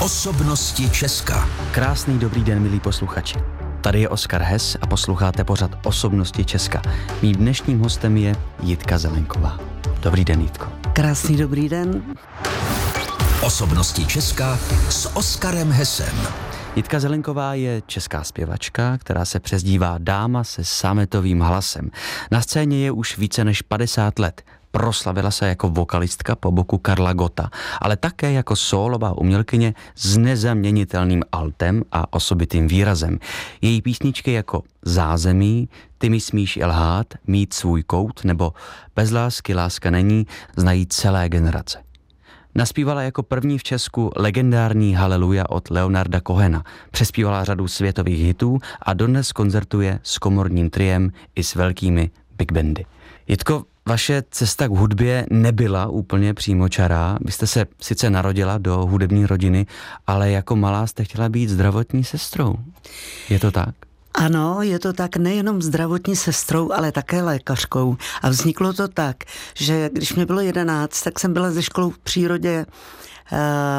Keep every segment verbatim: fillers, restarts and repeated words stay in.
Osobnosti Česka. Krásný dobrý den, milí posluchači. Tady je Oskar Hess a posloucháte pořad Osobnosti Česka. Mým dnešním hostem je Jitka Zelenková. Dobrý den, Jitko. Krásný dobrý den. Osobnosti Česka s Oskarem Hessem. Jitka Zelenková je česká zpěvačka, která se přezdívá Dáma se sametovým hlasem. Na scéně je už více než padesát let. Proslavila se jako vokalistka po boku Karla Gotta, ale také jako sólová umělkyně s nezaměnitelným altem a osobitým výrazem. Její písničky jako Zázemí, Ty mi smíš i lhát, Mít svůj kout nebo Bez lásky láska není znají celé generace. Naspívala jako první v Česku legendární Haleluja od Leonarda Cohena, přespívala řadu světových hitů a dodnes koncertuje s komorním triem i s velkými big bandy. Jitko, vaše cesta k hudbě nebyla úplně přímočará. Vy jste se sice narodila do hudební rodiny, ale jako malá jste chtěla být zdravotní sestrou. Je to tak? Ano, je to tak, nejenom zdravotní sestrou, ale také lékařkou. A vzniklo to tak, že když mi bylo jedenáct, tak jsem byla ze školou v přírodě uh,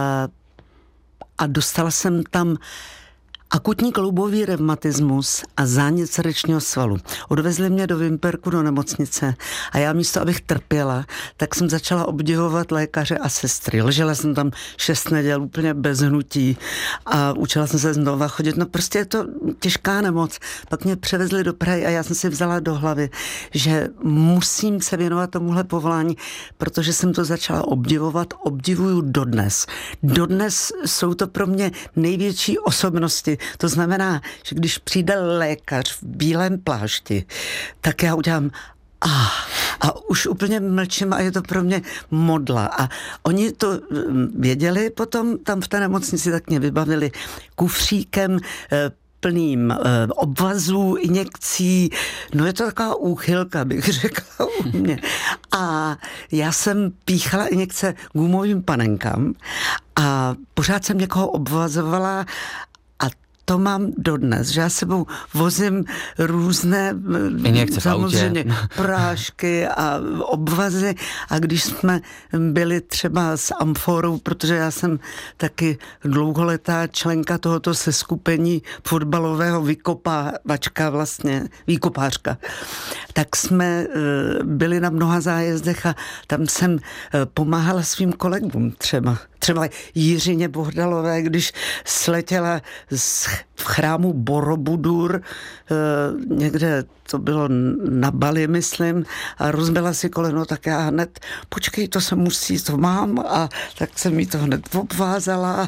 a dostala jsem tam akutní kloubový revmatismus a zánět srdečního svalu. Odvezli mě do Vimperku do nemocnice a já místo, abych trpěla, tak jsem začala obdivovat lékaře a sestry. Ležela jsem tam šest neděl úplně bez hnutí a učila jsem se znova chodit. No prostě je to těžká nemoc. Pak mě převezli do Prahy a já jsem si vzala do hlavy, že musím se věnovat tomuhle povolání, protože jsem to začala obdivovat, obdivuju dodnes. Dodnes jsou to pro mě největší osobnosti. To znamená, že když přijde lékař v bílém plášti, tak já udělám ah, a už úplně mlčím a je to pro mě modla. A oni to věděli potom tam v té nemocnici, tak mě vybavili kufříkem plným e, obvazů, injekcí. No je to taková úchylka, bych řekla u mě. A já jsem píchala injekce gumovým panenkám a pořád jsem někoho obvazovala. To mám dodnes, že já sebou vozím různé injekce samozřejmě prášky a obvazy a když jsme byli třeba s Amforou, protože já jsem taky dlouholetá členka tohoto seskupení fotbalového vykopávačka vlastně, výkopářka, tak jsme byli na mnoha zájezdech a tam jsem pomáhala svým kolegům třeba. Třeba Jiřině Bohdalové, když sletěla z v chrámu Borobudur, někde to bylo na Bali, myslím, a rozbila si koleno, tak já hned, počkej, to se musí, to mám, a tak jsem jí to hned obvázala.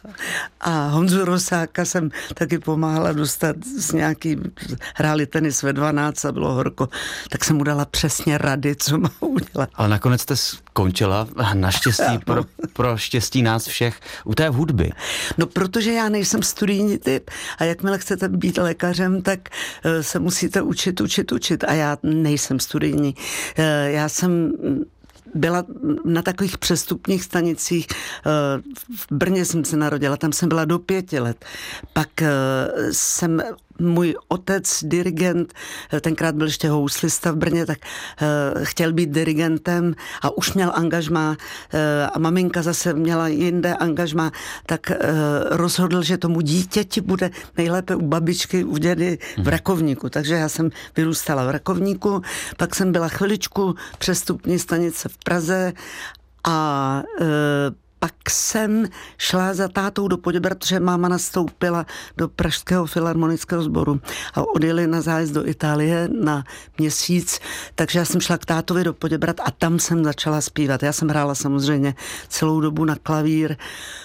A Honzu Rosáka jsem taky pomáhala dostat z nějaký, hráli tenis ve dvanáct a bylo horko, tak jsem mu dala přesně rady, co má udělat. Ale nakonec jste skončila, naštěstí, pro, pro štěstí nás všech, u té hudby. No, protože já nejsem studijní typ a jakmile chcete být lékařem, tak se musíte učit, učit, učit a já nejsem studijní. Já jsem byla na takových přestupních stanicích. V Brně jsem se narodila, tam jsem byla do pěti let. Pak jsem, můj otec, dirigent, tenkrát byl ještě houslista v Brně, tak chtěl být dirigentem a už měl angažmá a maminka zase měla jinde angažmá, tak rozhodl, že tomu dítěti bude nejlépe u babičky, u dědy v Rakovníku. Takže já jsem vyrůstala v Rakovníku, pak jsem byla chviličku přestupní stanice v Praze a pak jsem šla za tátou do Poděbrad, protože máma nastoupila do Pražského filharmonického sboru a odjeli na zájezd do Itálie na měsíc, takže já jsem šla k tátovi do Poděbrad a tam jsem začala zpívat. Já jsem hrála samozřejmě celou dobu na klavír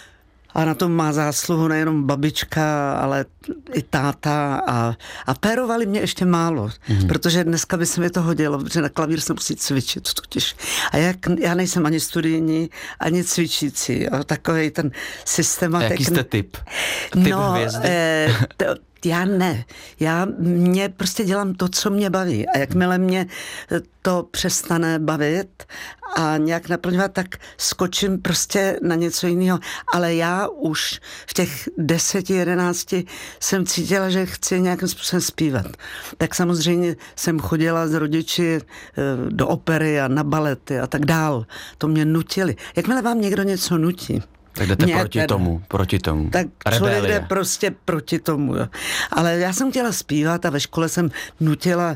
a na tom má zásluhu nejenom babička, ale i táta a, a pérovali mě ještě málo, mm-hmm. protože dneska by se mi to hodilo, protože na klavír se musí cvičit totiž. A jak, já nejsem ani studijní, ani cvičící. A takovej ten systematik. A jaký jste typ? Typ no, hvězdy? Eh, to, já ne. Já mě prostě dělám to, co mě baví. A jakmile mě to přestane bavit a nějak naplňovat, tak skočím prostě na něco jiného. Ale já už v těch deseti, jedenácti jsem cítila, že chci nějakým způsobem zpívat. Tak samozřejmě jsem chodila s rodiči do opery a na balety a tak dál. To mě nutili. Jakmile vám někdo něco nutí, Tak jdete Mě proti teda. tomu, proti tomu. Tak člověk Rebelie. jde prostě proti tomu. Jo. Ale já jsem chtěla zpívat a ve škole jsem nutila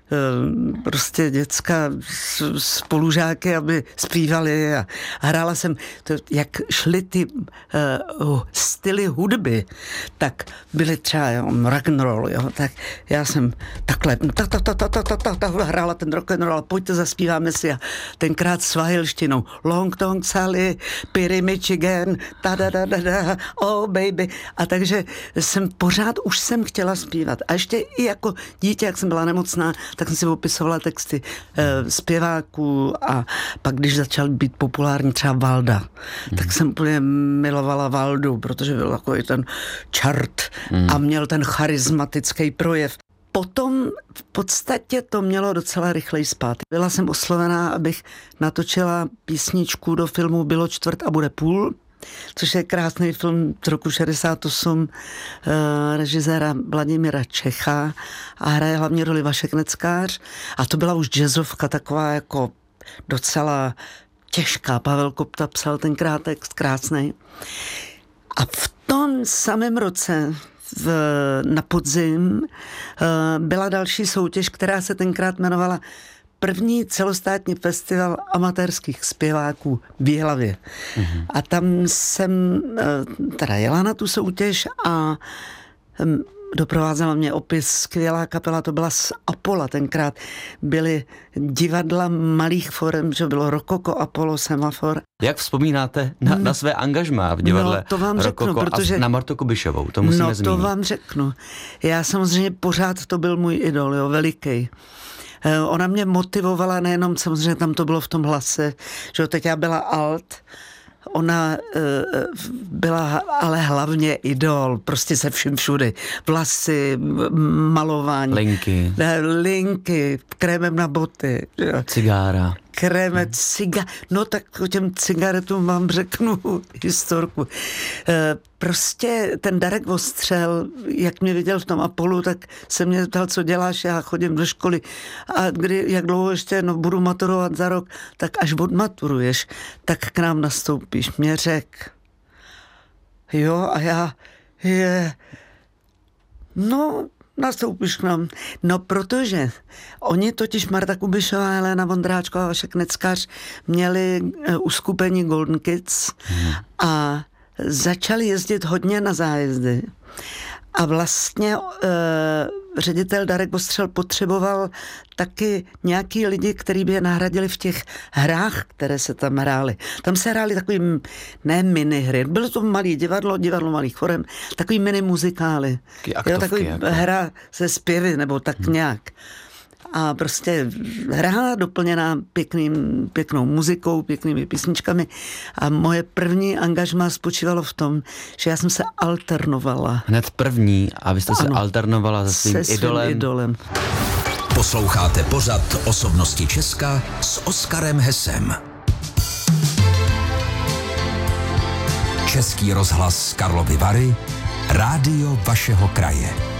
prostě děcka spolužáky, aby zpívali a hrála jsem, to, jak šly ty uh, styly hudby, tak byly třeba jo, rock and roll, jo, tak já jsem takhle ta, ta, ta, ta, ta, ta, ta, ta, hrála ten rock and roll, pojďte zaspíváme si a tenkrát svahilštinou Long Tong Sally, Piri Michigan, ta da da da da, oh baby, a takže jsem pořád už jsem chtěla zpívat a ještě i jako dítě, jak jsem byla nemocná, tak jsem si opisovala texty e, zpěváků a pak, když začal být populární třeba Valda, mm. tak jsem úplně milovala Valdu, protože byl takový ten čart mm. a měl ten charismatický projev. Potom v podstatě to mělo docela rychleji spát. Byla jsem oslovená, abych natočila písničku do filmu Bylo čtvrt a bude půl, což je krásný film z roku šedesát osm e, režiséra Vladimíra Čecha a hraje hlavně roli Vašek Neckář a to byla už jazzovka taková jako docela těžká. Pavel Kopta psal tenkrát text krásný. A v tom samém roce v, na podzim e, byla další soutěž, která se tenkrát jmenovala První celostátní festival amatérských zpěváků v Jihlavě. Mm-hmm. A tam jsem teda jela na tu soutěž a doprovázela mě opis skvělá kapela, to byla z Apola. Tenkrát byly divadla malých forem, že bylo Rokoko, Apollo, Semafor. Jak vzpomínáte na, na své angažmá v divadle no, to vám Rokoko řeknu, protože, a na Martu Kubišovou? To musíme no, zmínit. to vám řeknu. Já samozřejmě pořád to byl můj idol, jo, veliký. Ona mě motivovala nejenom, samozřejmě tam to bylo v tom hlase, že teď já byla alt, ona uh, byla ale hlavně idol, prostě se vším všudy. Vlasy, malování. Linky. Linky, krémem na boty. Jo. Cigára. Kréme, ciga... No tak o těm cigaretům vám řeknu historku. E, prostě ten Darek Vostřel, jak mě viděl v tom Apolu, tak se mě ptal, co děláš, já chodím do školy. A kdy, jak dlouho ještě, no budu maturovat za rok, tak až odmaturuješ, tak k nám nastoupíš. Mě řek. Jo, a já je... No... nastoupíš k nám. No, protože oni totiž Marta Kubišová, Helena Vondráčková a Vašek Neckář měli uh, uskupení Golden Kids hmm. a začali jezdit hodně na zájezdy. A vlastně uh, ředitel Darek Vostřel potřeboval taky nějaký lidi, kteří by je nahradili v těch hrách, které se tam hrály. Tam se hrály takový, ne minihry, bylo to malý divadlo, divadlo malých forem, takový mini muzikály. Jo, takový jako. Hra se zpěvy, nebo tak hmm. nějak. A prostě hra doplněná pěkným, pěknou muzikou, pěknými písničkami. A moje první angažmá spočívalo v tom, že já jsem se alternovala. Hned první, a vy jste ano, se alternovala se svým, se svým idolem. idolem. Posloucháte pořad Osobnosti Česka s Oskarem Hesem. Český rozhlas Karlovy Vary, rádio vašeho kraje.